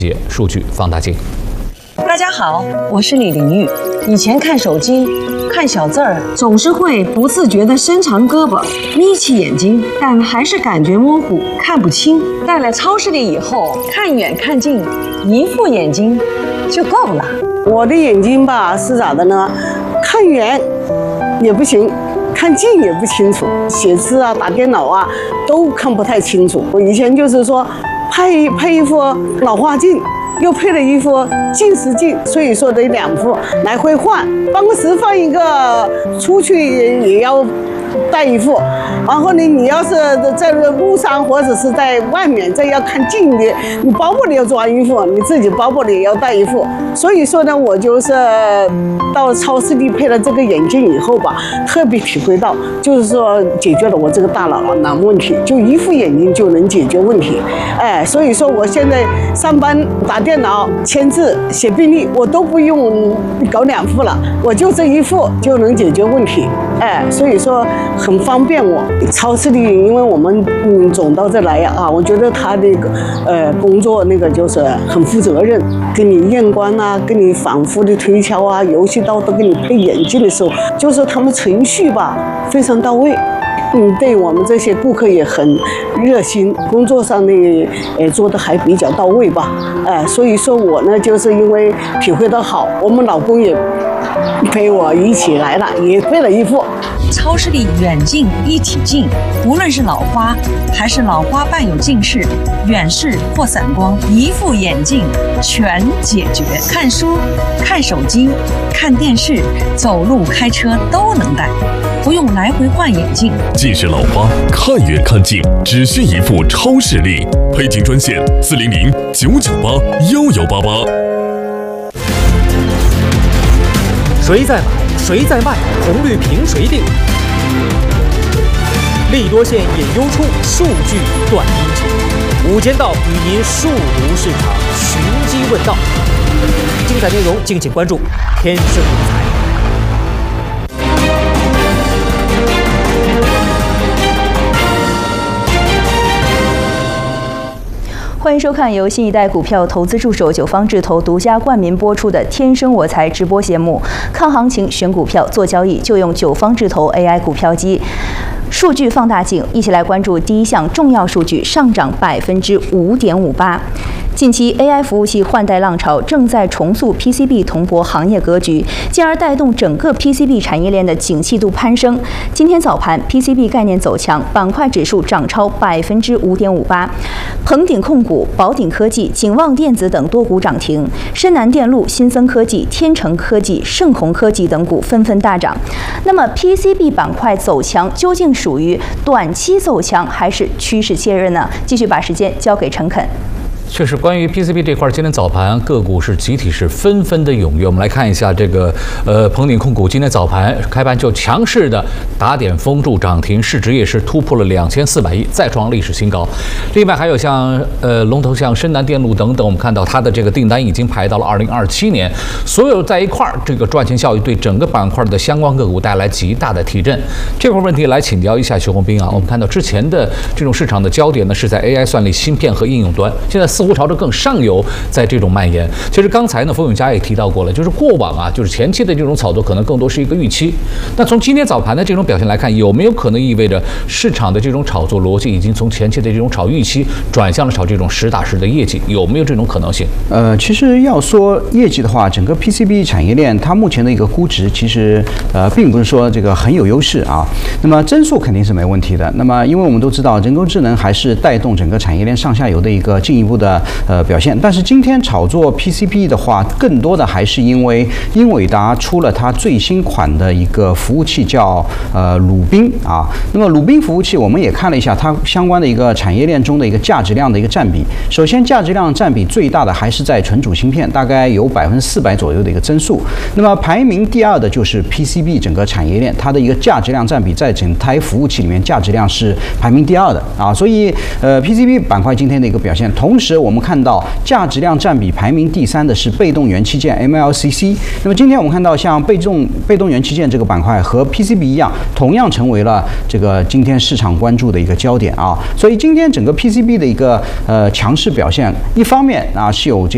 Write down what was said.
数据放大镜。 大家好，我是李玲玉。以前看手机、看小字儿，总是会不自觉地伸长胳膊、眯起眼睛，但还是感觉模糊，看不清。到了超视力以后，看远看近，一副眼睛就够了。 我的眼睛吧是咋的呢？看远也不行，看近也不清楚，写字啊、打电脑啊都看不太清楚。我以前就是说配一副老花镜，又配了一副近视镜，所以说得2副来回换。办公室放一个，出去也要带一副。然后呢，你要是在路上或者是在外面，这要看近的，你包包里要装一副，你自己包包里也要带一副。所以说呢，我就是到超视力配了这个眼镜以后吧，特别体会到，就是说解决了我这个大脑囊问题，就一副眼睛就能解决问题。所以说我现在上班打电脑、签字、写病历，我都不用搞2副了，我就这一副就能解决问题。所以说很方便我。超视力，因为我们总到这来啊，我觉得他那个工作那个就是很负责任，给你验光啊，给你反复的推敲啊，游戏刀都给你配眼镜的时候，就是他们程序吧非常到位。对我们这些顾客也很热心，工作上呢做得还比较到位吧。所以说我呢就是因为体会到好，我们老公也陪我一起来了，也配了一副超视力远近一体镜，无论是老花还是老花伴有近视、远视或散光，一副眼镜全解决。看书、看手机、看电视、走路、开车都能戴，不用来回换眼镜。 近视老花，看远看近，只需一副超视力。配镜专线400-998-1188。 谁在买，谁在卖，红绿凭谁定？利多线引优出，数据断阴晴。午间道与您数独市场，寻机问道。精彩内容敬请关注天盛理财。 欢迎收看由新一代股票投资助手九方智投独家冠名播出的《天生我材》直播节目。看行情、选股票、做交易，就用九方智投 AI 股票机。数据放大镜，一起来关注第一项重要数据：上涨5.58%。近期 AI 服务器换代浪潮正在重塑 PCB 铜箔行业格局，进而带动整个 PCB 产业链的景气度攀升。今天早盘 PCB 概念走强，板块指数涨超5.58%，鹏鼎控股、宝鼎科技、景旺电子等多股涨停，深南电路、新森科技、天成科技、盛虹科技等股纷纷大涨。那么 PCB 板块走强究竟属于短期走强还是趋势切润呢？继续把时间交给陈肯。 确实，关于 PCB 这块，今天早盘个股是集体是纷纷的踊跃。我们来看一下这个鹏鼎控股今天早盘开盘就强势的打点封住涨停，市值也是突破了2400亿，再创历史新高。另外还有像龙头像深南电路等等，我们看到它的这个订单已经排到了2027年，所有在一块儿，这个赚钱效益对整个板块的相关个股带来极大的提振。这块问题来请教一下徐宏斌啊，我们看到之前的这种市场的焦点呢是在 AI 算力芯片和应用端，现在似乎朝着更上游在这种蔓延。其实刚才呢，冯永嘉也提到过了，就是过往啊，就是前期的这种炒作可能更多是一个预期。那从今天早盘的这种表现来看，有没有可能意味着市场的这种炒作逻辑已经从前期的这种炒预期转向了炒这种实打实的业绩？有没有这种可能性？ 其实要说业绩的话，整个 PCB 产业链它目前的一个估值，其实并不是说这个很有优势啊。那么增速肯定是没问题的。那么因为我们都知道，人工智能还是带动整个产业链上下游的一个进一步的表现。但是今天炒作 PCB 的话，更多的还是因为英伟达出了它最新款的一个服务器，叫鲁宾啊。那么鲁宾服务器，我们也看了一下它相关的一个产业链中的一个价值量的一个占比。首先，价值量占比最大的还是在存储芯片，大概有400%左右的一个增速。那么排名第二的就是 PCB 整个产业链，它的一个价值量占比在整台服务器里面价值量是排名第二的啊。所以PCB 板块今天的一个表现，同时我们看到价值量占比排名第3的是被动元器件 MLCC。那么今天我们看到像被动元器件这个板块和 PCB 一样，同样成为了这个今天市场关注的一个焦点啊。所以今天整个 PCB 的一个强势表现，一方面啊是有这